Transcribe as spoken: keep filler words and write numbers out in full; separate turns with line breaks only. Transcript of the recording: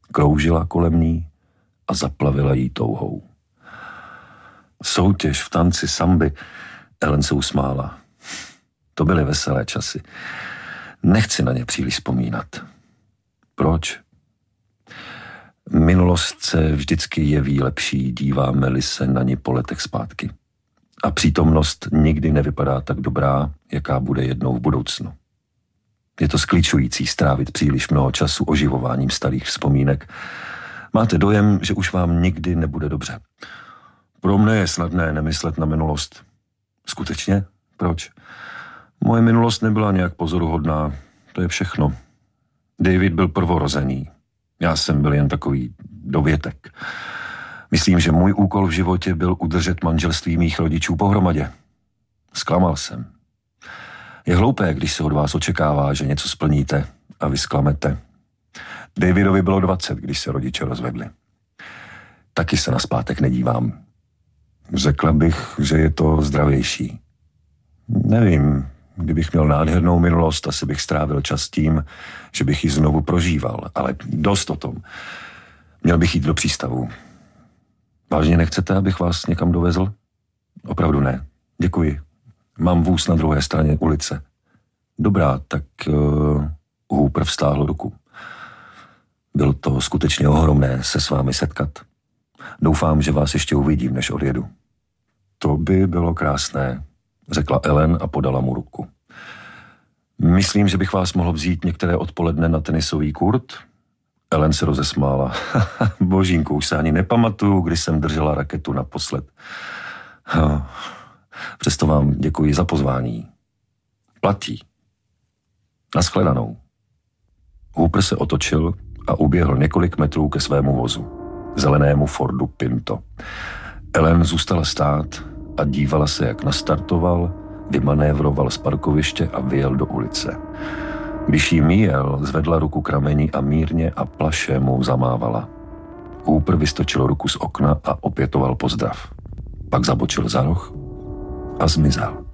kroužila kolem ní a zaplavila jí touhou. Soutěž v tanci samby, Ellen se usmála. To byly veselé časy. Nechci na ně příliš vzpomínat. Proč? Minulost se vždycky jeví lepší, díváme-li se na ní po letech zpátky. A přítomnost nikdy nevypadá tak dobrá, jaká bude jednou v budoucnu. Je to skličující strávit příliš mnoho času oživováním starých vzpomínek. Máte dojem, že už vám nikdy nebude dobře. Pro mne je snadné nemyslet na minulost. Skutečně? Proč? Moje minulost nebyla nějak pozoruhodná. To je všechno. David byl prvorozený. Já jsem byl jen takový dovětek. Myslím, že můj úkol v životě byl udržet manželství mých rodičů pohromadě. Zklamal jsem. Je hloupé, když se od vás očekává, že něco splníte a vy zklamete. Davidovi bylo dvacet, když se rodiče rozvedli. Taky se na zpátek nedívám. Řekla bych, že je to zdravější. Nevím, kdybych měl nádhernou minulost, asi bych strávil čas tím, že bych ji znovu prožíval, ale dost o tom. Měl bych jít do přístavu. Vážně nechcete, abych vás někam dovezl? Opravdu ne. Děkuji. Mám vůz na druhé straně ulice. Dobrá, tak uh, Hooper vztáhl ruku. Bylo to skutečně ohromné se s vámi setkat. Doufám, že vás ještě uvidím, než odjedu. To by bylo krásné, řekla Ellen a podala mu ruku. Myslím, že bych vás mohl vzít některé odpoledne na tenisový kurt? Ellen se rozesmála. Božínku, už se ani nepamatuju, kdy jsem držela raketu naposled. Přesto vám děkuji za pozvání. Platí. Naschledanou. Hooper se otočil a uběhl několik metrů ke svému vozu, zelenému Fordu Pinto. Ellen zůstala stát a dívala se, jak nastartoval, vymanévroval z parkoviště a vyjel do ulice. Když jí míjel, zvedla ruku k rameni a mírně a plaše mu zamávala. Hooper vystočil ruku z okna a opětoval pozdrav. Pak zabočil za roh a zmizel.